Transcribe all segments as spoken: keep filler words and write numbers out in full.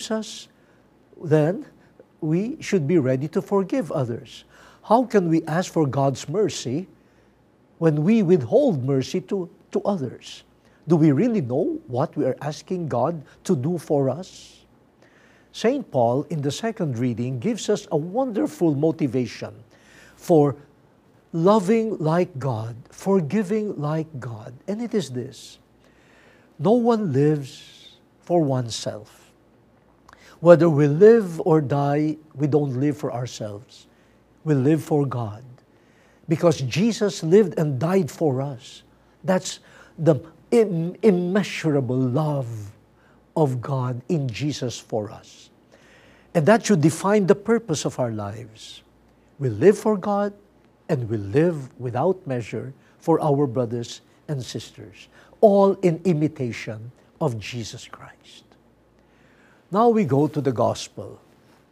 loves us, then we should be ready to forgive others. How can we ask for God's mercy when we withhold mercy to, to others? Do we really know what we are asking God to do for us? Saint Paul, in the second reading, gives us a wonderful motivation for loving like God, forgiving like God. And it is this: no one lives for oneself. Whether we live or die, we don't live for ourselves. We live for God. Because Jesus lived and died for us. That's the im- immeasurable love of God in Jesus for us. And that should define the purpose of our lives. We live for God, and we live without measure for our brothers and sisters, all in imitation of Jesus Christ. Now we go to the gospel.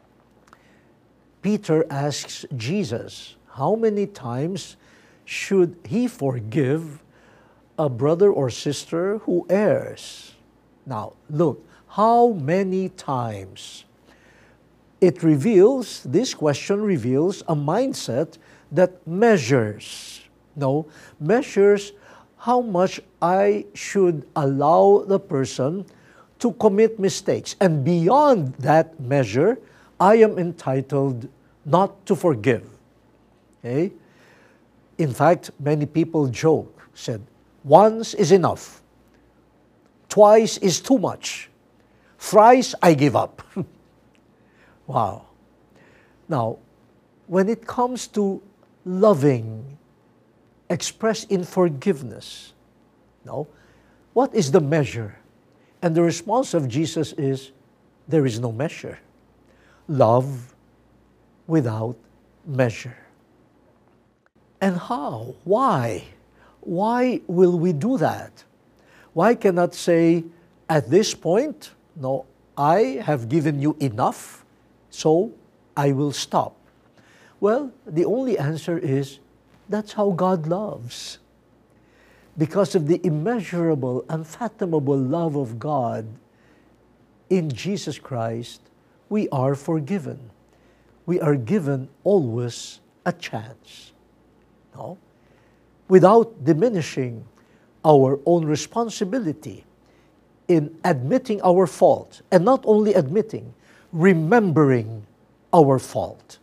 Peter asks Jesus, how many times should he forgive a brother or sister who errs? Now, look, how many times? It reveals, this question reveals a mindset that measures, no, measures how much I should allow the person to commit mistakes. And beyond that measure, I am entitled not to forgive. Okay? In fact, many people joke, said, once is enough. Twice is too much. Thrice I give up. Wow. Now, when it comes to loving, expressed in forgiveness, no, what is the measure? And the response of Jesus is, there is no measure. Love without measure. And how? Why? Why will we do that? Why cannot say, at this point, no, I have given you enough, so I will stop? Well, the only answer is, that's how God loves. Because of the immeasurable, unfathomable love of God in Jesus Christ, we are forgiven. We are given always a chance. No? Without diminishing our own responsibility in admitting our fault, and not only admitting, remembering our fault.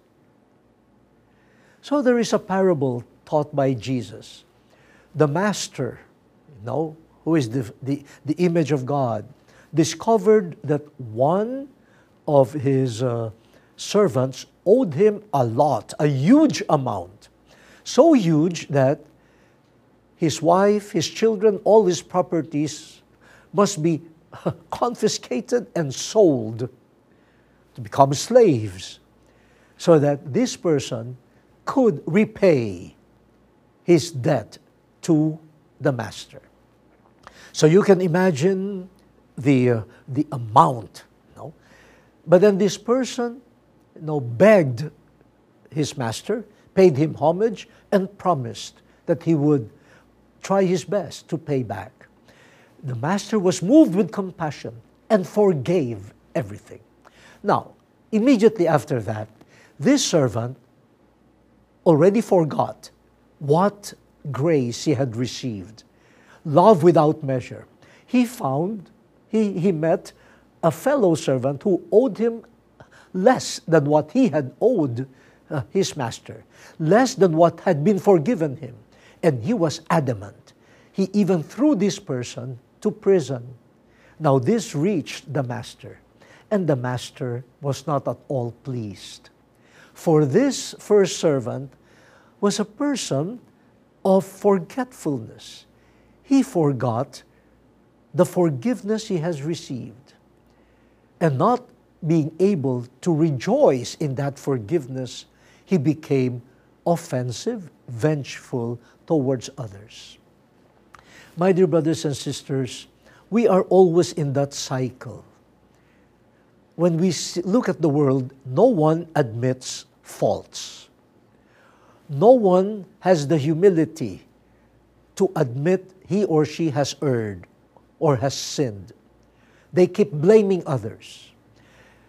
So there is a parable taught by Jesus. The master, you know, who is the, the, the image of God, discovered that one of his uh, servants owed him a lot, a huge amount. So huge that his wife, his children, all his properties must be confiscated and sold to become slaves, so that this person could repay his debt to the master. So you can imagine the, uh, the amount. You know? But then this person you know, begged his master, paid him homage, and promised that he would try his best to pay back. The master was moved with compassion and forgave everything. Now, immediately after that, this servant already forgot what grace he had received, love without measure. He found, he, he met a fellow servant who owed him less than what he had owed uh, his master, less than what had been forgiven him. And he was adamant. He even threw this person to prison. Now this reached the master, and the master was not at all pleased. For this first servant was a person of forgetfulness. He forgot the forgiveness he has received, and not being able to rejoice in that forgiveness, he became offensive, vengeful towards others. My dear brothers and sisters, we are always in that cycle. When we look at the world, no one admits faults. No one has the humility to admit he or she has erred or has sinned. They keep blaming others.